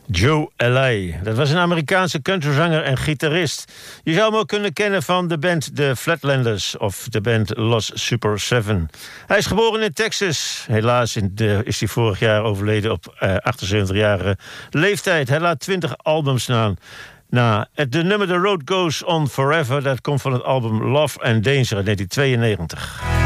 Joe Ely. Dat was een Amerikaanse countryzanger en gitarist. Je zou hem ook kunnen kennen van de band The Flatlanders of de band Los Super Seven. Hij is geboren in Texas. Helaas is hij vorig jaar overleden op 78-jarige leeftijd. Hij laat 20 albums na. De nummer The Road Goes On Forever, dat komt van het album Love and Danger uit 1992.